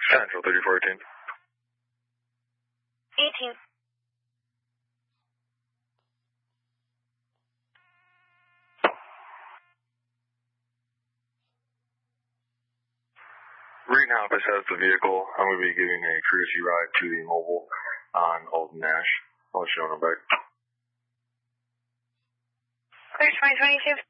Central 3418. 18. Reed Hoppus has the vehicle. I'm going to be giving a courtesy ride to the mobile on Old Nash. I'll let you know when I'm back. Clear 2022.